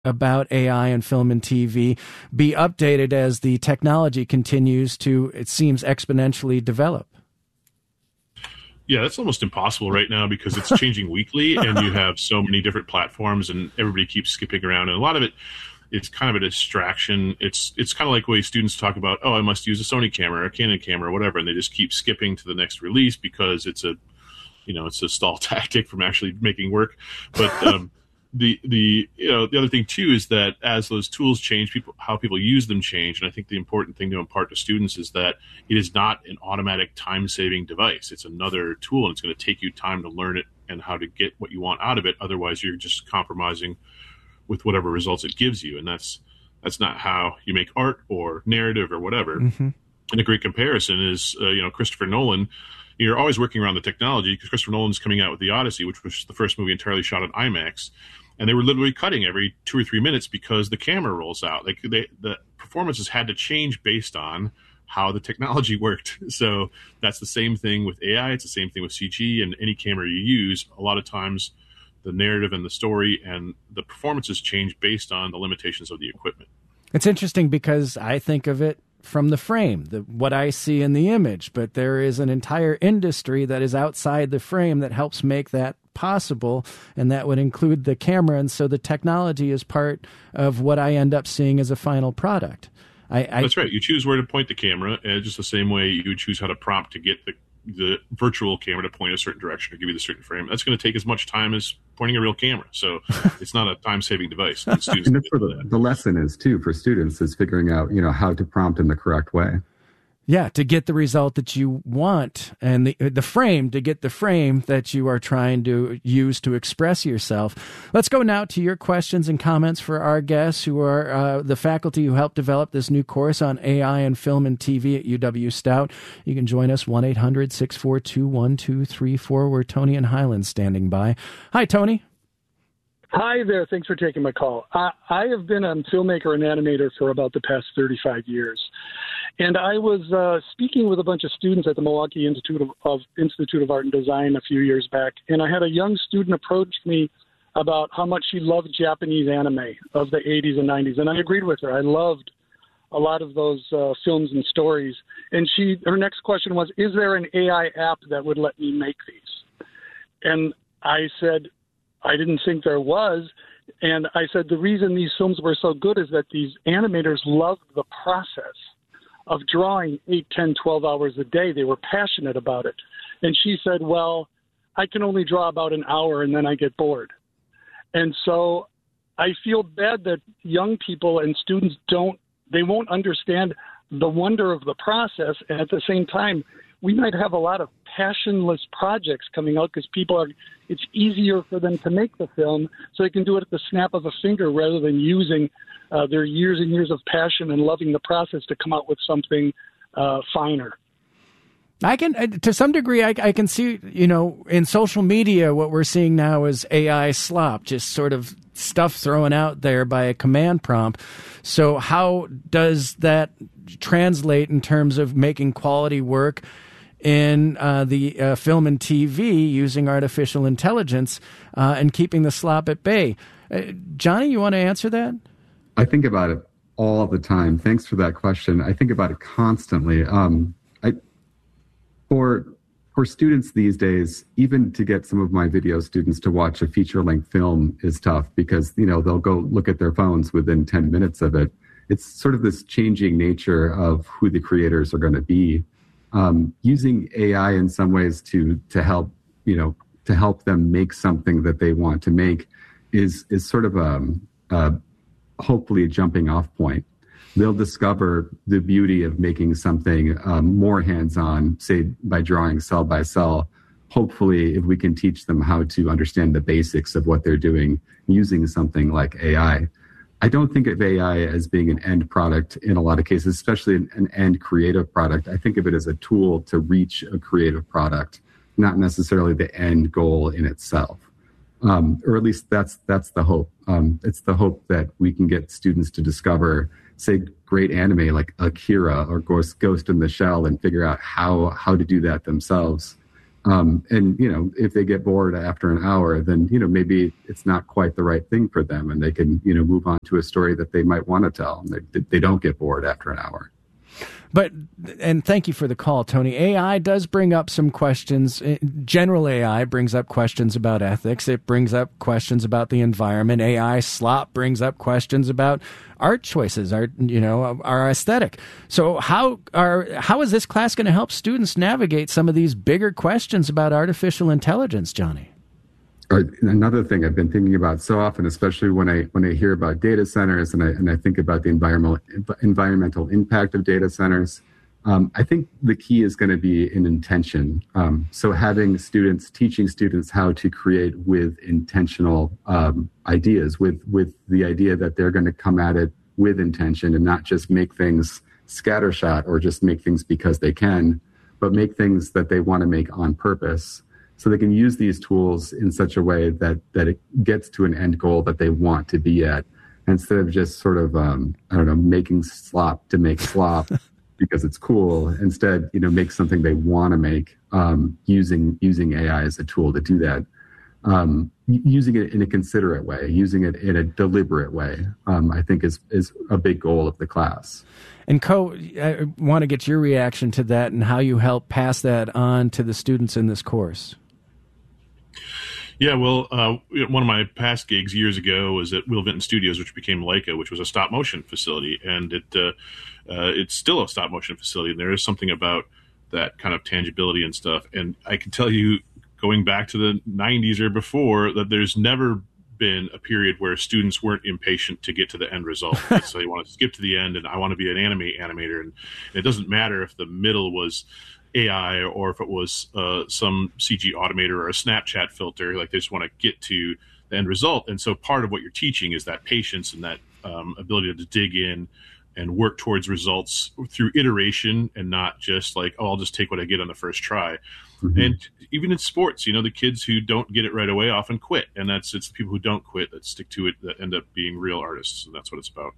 about AI and film and TV be updated as the technology continues to, it seems, exponentially develop? Yeah, that's almost impossible right now because it's changing weekly and you have so many different platforms and everybody keeps skipping around. And a lot of it, it's kind of a distraction. It's kind of like the way students talk about, oh, I must use a Sony camera or a Canon camera or whatever. And they just keep skipping to the next release because it's a stall tactic from actually making work. But the other thing too is that as those tools change, how people use them change. And I think the important thing to impart to students is that it is not an automatic time-saving device. It's another tool, and it's going to take you time to learn it and how to get what you want out of it. Otherwise, you're just compromising with whatever results it gives you, and that's not how you make art or narrative or whatever. Mm-hmm. And a great comparison is Christopher Nolan. You're always working around the technology because Christopher Nolan's coming out with The Odyssey, which was the first movie entirely shot on IMAX, and they were literally cutting every 2 or 3 minutes because the camera rolls out. Like the performances had to change based on how the technology worked. So that's the same thing with AI. It's the same thing with CG and any camera you use. A lot of times, the narrative and the story and the performances change based on the limitations of the equipment. It's interesting because I think of it from the frame, what I see in the image, but there is an entire industry that is outside the frame that helps make that possible, and that would include the camera. And so the technology is part of what I end up seeing as a final product. That's right. You choose where to point the camera, just the same way you would choose how to prompt to get the virtual camera to point a certain direction or give you the certain frame. That's going to take as much time as pointing a real camera. So it's not a time-saving device. And that's where the lesson is, too, for students, is figuring out, how to prompt in the correct way. Yeah, to get the result that you want, and the frame, to get the frame that you are trying to use to express yourself. Let's go now to your questions and comments for our guests, who are the faculty who helped develop this new course on AI and film and TV at UW-Stout. You can join us, 1-800-642-1234. We're Tony and Highland standing by. Hi, Tony. Hi there. Thanks for taking my call. I have been a filmmaker and animator for about the past 35 years. And I was speaking with a bunch of students at the Milwaukee Institute of Art and Design a few years back, and I had a young student approach me about how much she loved Japanese anime of the 80s and 90s, and I agreed with her. I loved a lot of those films and stories. And her next question was, is there an AI app that would let me make these? And I said, I didn't think there was. And I said, the reason these films were so good is that these animators loved the process of drawing 8, 10, 12 hours a day. They were passionate about it. And she said, well, I can only draw about an hour and then I get bored. And so I feel bad that young people and students won't understand the wonder of the process. And at the same time, we might have a lot of passionless projects coming out because it's easier for them to make the film so they can do it at the snap of a finger rather than using their years and years of passion and loving the process to come out with something finer. I can, to some degree, I can see, in social media, what we're seeing now is AI slop, just sort of stuff thrown out there by a command prompt. So how does that translate in terms of making quality work in the film and TV using artificial intelligence and keeping the slop at bay? Johnny, you want to answer that? I think about it all the time. Thanks for that question. I think about it constantly. For students these days, even to get some of my video students to watch a feature-length film is tough because, they'll go look at their phones within 10 minutes of it. It's sort of this changing nature of who the creators are going to be. Using AI in some ways to help them make something that they want to make is sort of hopefully a jumping off point. They'll discover the beauty of making something more hands-on, say by drawing cell by cell. Hopefully, if we can teach them how to understand the basics of what they're doing using something like AI. I don't think of AI as being an end product in a lot of cases, especially an end creative product. I think of it as a tool to reach a creative product, not necessarily the end goal in itself. Or at least that's the hope. It's the hope that we can get students to discover, say, great anime like Akira or Ghost in the Shell and figure out how to do that themselves. And, if they get bored after an hour, then, maybe it's not quite the right thing for them, and they can, move on to a story that they might want to tell. They don't get bored after an hour. And thank you for the call, Tony. AI does bring up some questions. General AI brings up questions about ethics. It brings up questions about the environment. AI slop brings up questions about art choices, our aesthetic. So how is this class going to help students navigate some of these bigger questions about artificial intelligence, Johnny? Another thing I've been thinking about so often, especially when I hear about data centers and I think about the environmental impact of data centers, I think the key is going to be in intention. So teaching students how to create with intentional ideas, with the idea that they're going to come at it with intention and not just make things scattershot or just make things because they can, but make things that they want to make on purpose. So they can use these tools in such a way that it gets to an end goal that they want to be at, instead of just sort of, making slop to make slop because it's cool. Instead, make something they want to make, using AI as a tool to do that. Using it in a considerate way, using it in a deliberate way, I think is a big goal of the class. And Co, I want to get your reaction to that and how you help pass that on to the students in this course. Yeah, well, one of my past gigs years ago was at Will Vinton Studios, which became Leica, which was a stop motion facility, and it's still a stop motion facility. And there is something about that kind of tangibility and stuff. And I can tell you, going back to the 90s or before, that there's never been a period where students weren't impatient to get to the end result. So they want to skip to the end, and I want to be an animator, and it doesn't matter if the middle was AI or if it was some CG automator or a Snapchat filter. Like, they just want to get to the end result. And so part of what you're teaching is that patience and that ability to dig in and work towards results through iteration, and not just like, I'll just take what I get on the first try. Mm-hmm. And even in sports, the kids who don't get it right away often quit. And it's the people who don't quit, that stick to it, that end up being real artists. And that's what it's about.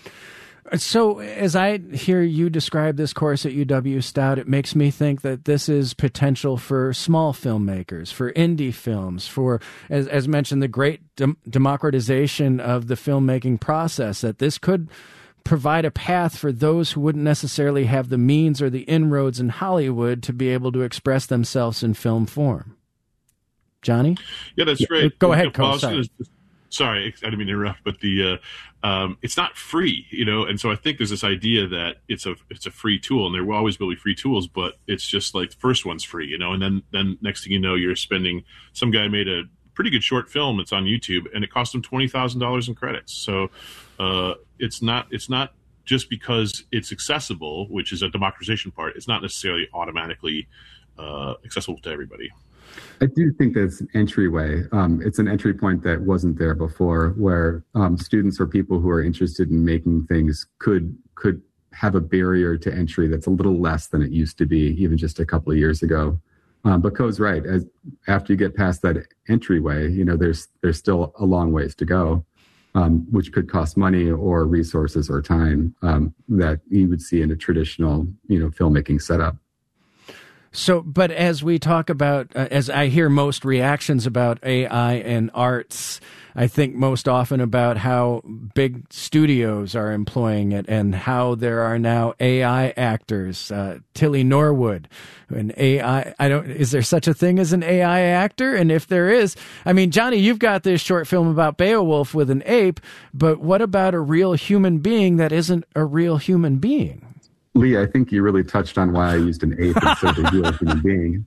So as I hear you describe this course at UW Stout, it makes me think that this is potential for small filmmakers, for indie films, for, as mentioned, the great democratization of the filmmaking process, that this could provide a path for those who wouldn't necessarily have the means or the inroads in Hollywood to be able to express themselves in film form. Johnny? Yeah, that's right. Go ahead, Paul. Sorry, I didn't mean to interrupt, but it's not free, and so I think there's this idea that it's a free tool, and there will always be free tools, but it's just like the first one's free, and then next thing you know, you're spending. Some guy made a pretty good short film. It's on YouTube, and it cost him $20,000 in credits. So it's not just because it's accessible, which is a democratization part. It's not necessarily automatically accessible to everybody. I do think that's an entryway. It's an entry point that wasn't there before, where students or people who are interested in making things could have a barrier to entry that's a little less than it used to be, even just a couple of years ago. But Co's right. After you get past that entryway, there's still a long ways to go, which could cost money or resources or time that you would see in a traditional, filmmaking setup. So, but as we talk about, as I hear most reactions about AI and arts, I think most often about how big studios are employing it and how there are now AI actors. Tilly Norwood, an AI. Is there such a thing as an AI actor? And if there is, Johnny, you've got this short film about Beowulf with an ape, but what about a real human being that isn't a real human being? Lee, I think you really touched on why I used an ape instead of a real human being.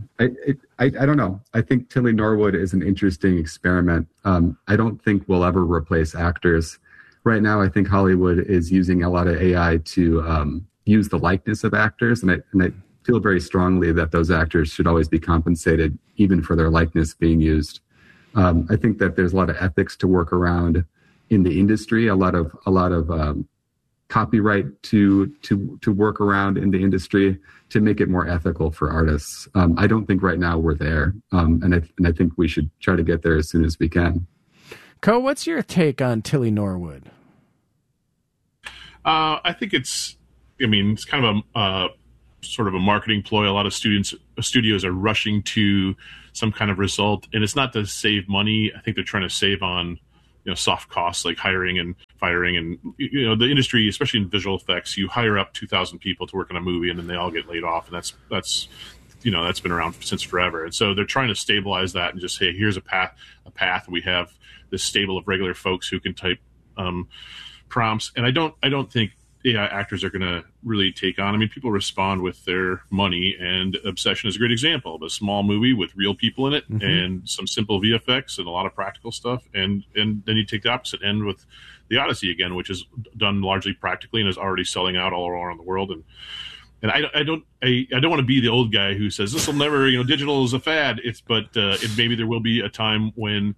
I don't know. I think Tilly Norwood is an interesting experiment. I don't think we'll ever replace actors. Right now, I think Hollywood is using a lot of AI to use the likeness of actors, and I feel very strongly that those actors should always be compensated, even for their likeness being used. I think that there's a lot of ethics to work around in the industry, a lot of copyright to work around in the industry to make it more ethical for artists. I don't think right now we're there, and I think we should try to get there as soon as we can. Co, what's your take on Tilly Norwood? I think it's kind of sort of a marketing ploy. A lot of studios are rushing to some kind of result, and it's not to save money. I think they're trying to save on soft costs like hiring and firing, and the industry, especially in visual effects, you hire up 2,000 people to work on a movie and then they all get laid off, and that's been around since forever. And so they're trying to stabilize that and just say, here's a path. We have this stable of regular folks who can type prompts, and I don't think AI actors are going to really take on. I mean, people respond with their money, and Obsession is a great example of a small movie with real people in it and some simple VFX and a lot of practical stuff. And then you take the opposite end with The Odyssey again, which is done largely practically and is already selling out all around the world. And I don't want to be the old guy who says this will never, digital is a fad. But maybe there will be a time when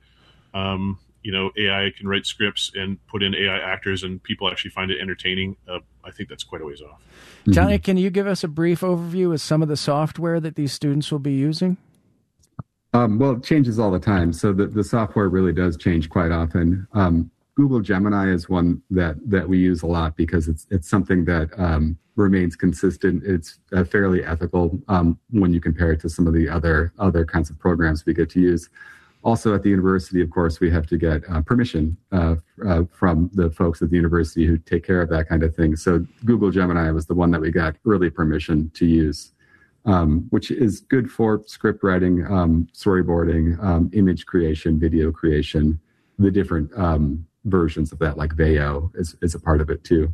AI can write scripts and put in AI actors and people actually find it entertaining. I think that's quite a ways off. Johnny, can you give us a brief overview of some of the software that these students will be using? Well, it changes all the time. So the software really does change quite often. Google Gemini is one that we use a lot because it's something that remains consistent. It's fairly ethical when you compare it to some of the other kinds of programs we get to use. Also, at the university, of course, we have to get permission from the folks at the university who take care of that kind of thing. So Google Gemini was the one that we got early permission to use, which is good for script writing, storyboarding, image creation, video creation, the different versions of that, like Veo is a part of it too.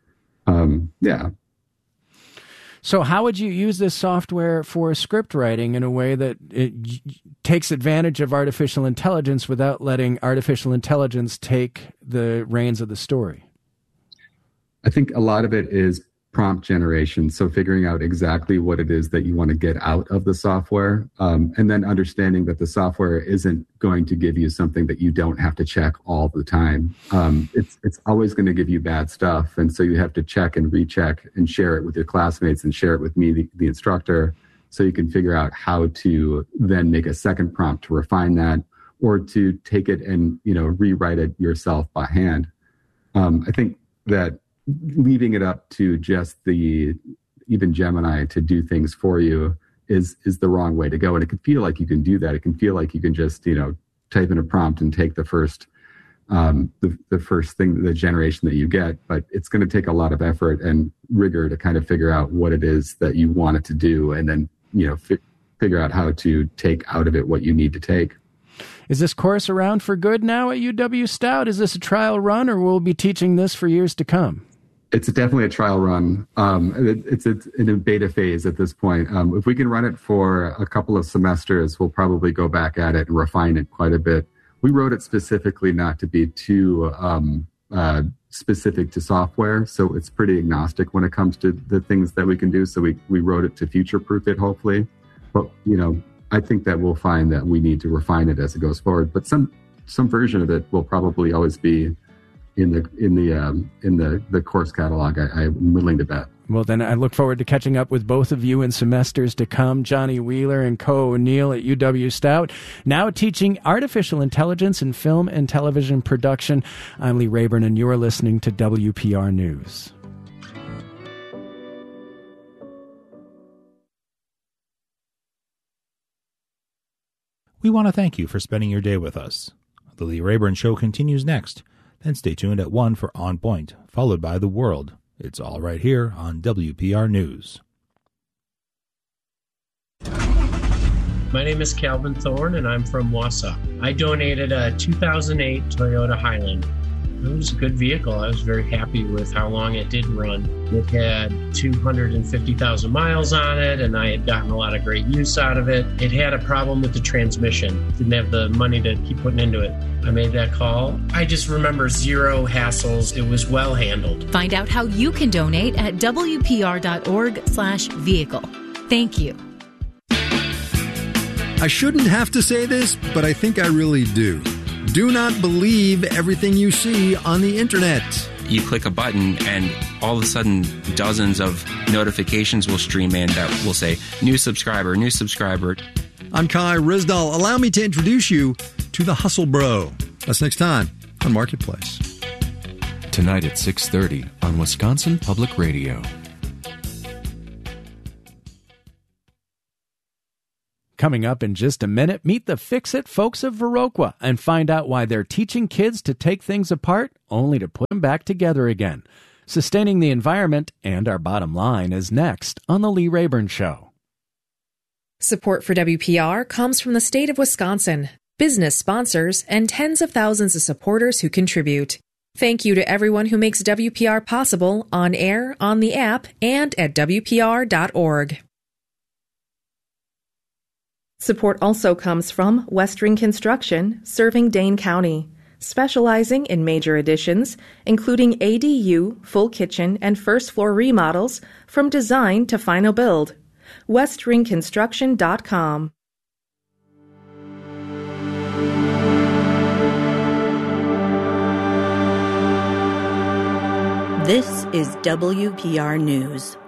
So how would you use this software for script writing in a way that it takes advantage of artificial intelligence without letting artificial intelligence take the reins of the story? I think a lot of it is prompt generation. So figuring out exactly what it is that you want to get out of the software, and then understanding that the software isn't going to give you something that you don't have to check all the time. It's always going to give you bad stuff. And so you have to check and recheck and share it with your classmates and share it with me, the instructor, so you can figure out how to then make a second prompt to refine that, or to take it and rewrite it yourself by hand. I think that leaving it up to just even Gemini to do things for you is the wrong way to go. And it can feel like you can do that. It can feel like you can just, type in a prompt and take the first thing, the generation that you get. But it's going to take a lot of effort and rigor to kind of figure out what it is that you want it to do, and then, figure out how to take out of it what you need to take. Is this course around for good now at UW Stout? Is this a trial run, or will we be teaching this for years to come? It's definitely a trial run. It's in a beta phase at this point. If we can run it for a couple of semesters, we'll probably go back at it and refine it quite a bit. We wrote it specifically not to be too specific to software, so it's pretty agnostic when it comes to the things that we can do. So we wrote it to future-proof it, hopefully. But I think that we'll find that we need to refine it as it goes forward. But some version of it will probably always be in the course catalog. I'm willing to bet. Well, then I look forward to catching up with both of you in semesters to come. Johnny Wheeler and Co. O'Neill at UW Stout, now teaching artificial intelligence in film and television production. I'm Lee Rayburn, and you're listening to WPR News. We want to thank you for spending your day with us. The Lee Rayburn Show continues next. Then stay tuned at 1 for On Point, followed by The World. It's all right here on WPR News. My name is Calvin Thorne, and I'm from Wausau. I donated a 2008 Toyota Highland. It was a good vehicle. I was very happy with how long it did run. It had 250,000 miles on it, and I had gotten a lot of great use out of it. It had a problem with the transmission. Didn't have the money to keep putting into it. I made that call. I just remember zero hassles. It was well handled. Find out how you can donate at WPR.org/vehicle. Thank you. I shouldn't have to say this, but I think I really do. Do not believe everything you see on the internet. You click a button and all of a sudden dozens of notifications will stream in that will say, new subscriber, new subscriber. I'm Kai Rizdal. Allow me to introduce you to the Hustle Bro. That's next time on Marketplace. Tonight at 6:30 on Wisconsin Public Radio. Coming up in just a minute, meet the Fix-It folks of Viroqua and find out why they're teaching kids to take things apart only to put them back together again. Sustaining the environment and our bottom line is next on The Lee Rayburn Show. Support for WPR comes from the state of Wisconsin, business sponsors, and tens of thousands of supporters who contribute. Thank you to everyone who makes WPR possible on air, on the app, and at WPR.org. Support also comes from Westring Construction, serving Dane County, specializing in major additions, including ADU, full kitchen, and first floor remodels from design to final build. westringconstruction.com. This is WPR News.